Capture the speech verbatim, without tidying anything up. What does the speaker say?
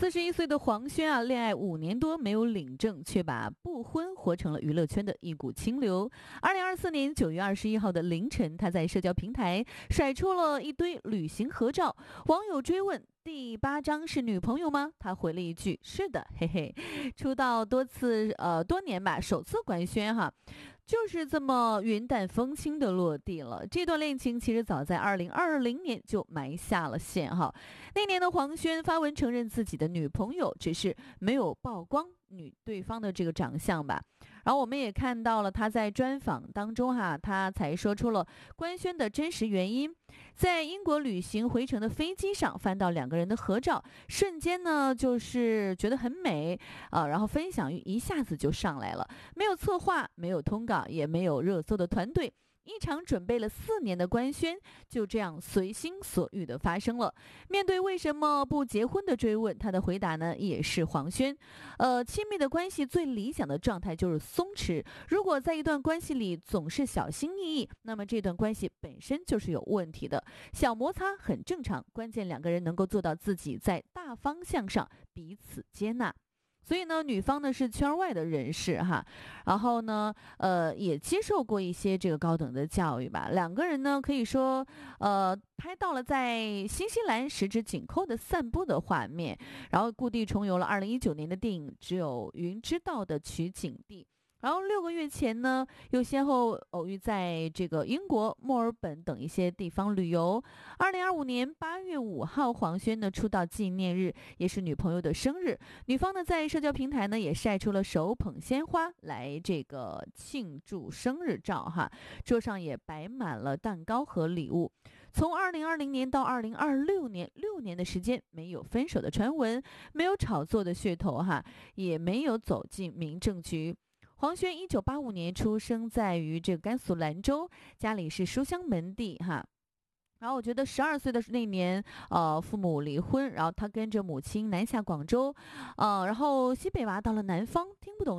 四十一岁的黄轩啊，恋爱五年多没有领证，却把不婚活成了娱乐圈的一股清流。二零二四年九月二十一号的凌晨，他在社交平台甩出了一堆旅行合照，网友追问第八张是女朋友吗？他回了一句是的，嘿嘿。出道多次呃多年吧，首次官宣哈。就是这么云淡风轻的落地了。这段恋情其实早在二零二零年就埋下了线哈。那年的黄轩发文承认自己的女朋友，只是没有曝光女对方的这个长相吧。然后我们也看到了他在专访当中哈，他才说出了官宣的真实原因。在英国旅行回程的飞机上翻到两个人的合照，瞬间呢就是觉得很美啊、呃，然后分享欲一下子就上来了。没有策划，没有通稿，也没有热搜的团队。一场准备了四年的官宣就这样随心所欲的发生了。面对为什么不结婚的追问，他的回答呢也是黄轩，呃，亲密的关系最理想的状态就是松弛。如果在一段关系里总是小心翼翼，那么这段关系本身就是有问题的。小摩擦很正常，关键两个人能够做到自己在大方向上彼此接纳。所以呢，女方呢是圈外的人士哈，然后呢，呃，也接受过一些这个高等的教育吧。两个人呢，可以说，呃，拍到了在新西兰十指紧扣的散步的画面，然后故地重游了二零一九年的电影《只有云知道》的取景地。然后六个月前呢，又先后偶遇在这个英国、墨尔本等一些地方旅游。二零二五年八月五号，黄轩的出道纪念日，也是女朋友的生日。女方呢在社交平台呢也晒出了手捧鲜花来这个庆祝生日照哈，桌上也摆满了蛋糕和礼物。从二零二零年到二零二六年，六年的时间，没有分手的传闻，没有炒作的噱头哈，也没有走进民政局。黄轩一九八五年出生在于这个甘肃兰州，家里是书香门第哈。然后我觉得十二岁的那年，呃，父母离婚，然后他跟着母亲南下广州，呃，然后西北娃到了南方，听不懂